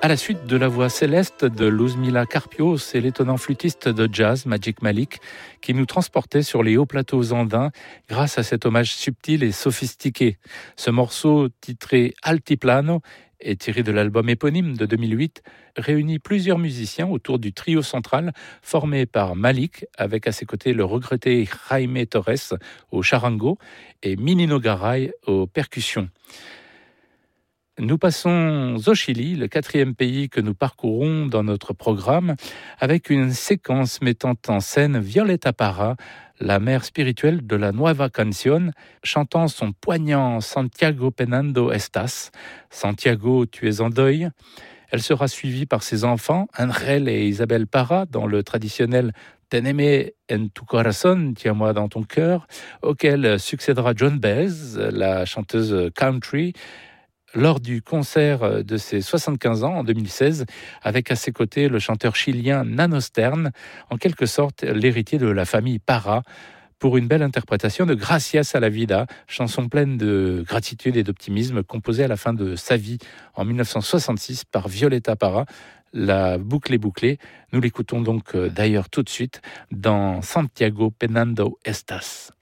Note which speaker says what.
Speaker 1: À la suite de la voix céleste de Luzmila Carpio, c'est l'étonnant flûtiste de jazz Magic Malik qui nous transportait sur les hauts plateaux andins grâce à cet hommage subtil et sophistiqué. Ce morceau titré Altiplano et tiré de l'album éponyme de 2008, réunit plusieurs musiciens autour du trio central formé par Malik, avec à ses côtés le regretté Jaime Torres au charango et Minino Garay aux percussions. Nous passons au Chili, le 4e pays que nous parcourons dans notre programme, avec une séquence mettant en scène Violeta Parra, la mère spirituelle de la Nueva Canción, chantant son poignant Santiago Penando Estas. Santiago, tu es en deuil. Elle sera suivie par ses enfants, Angel et Isabel Parra, dans le traditionnel Teneme en tu corazón, tiens-moi dans ton cœur, auquel succédera Joan Baez, la chanteuse country, lors du concert de ses 75 ans en 2016, avec à ses côtés le chanteur chilien Nano Stern, en quelque sorte l'héritier de la famille Parra, pour une belle interprétation de Gracias a la vida, chanson pleine de gratitude et d'optimisme composée à la fin de sa vie en 1966 par Violeta Parra. La boucle est bouclée. Nous l'écoutons donc d'ailleurs tout de suite dans Santiago Penando Estas.